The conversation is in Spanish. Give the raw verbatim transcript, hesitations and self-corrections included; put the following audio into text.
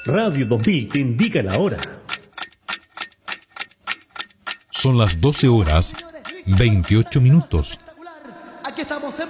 Radio dos mil te indica la hora. Son las doce horas, veintiocho minutos. Aquí estamos en